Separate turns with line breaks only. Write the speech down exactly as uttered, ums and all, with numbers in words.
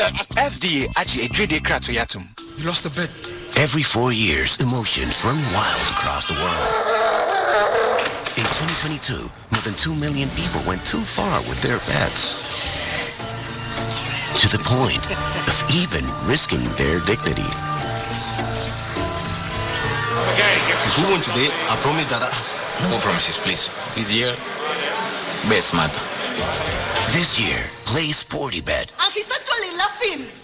F D A aji edrede krato yatum.
You lost the bet.
Every four years, emotions run wild across the world. In twenty twenty-two, more than two million people went too far with their bets. To the point of even risking their dignity.
If we win today, I promise that I...
No promises, please. This year, bet smarter.
This year, play Sporty Bet.
And he's actually laughing.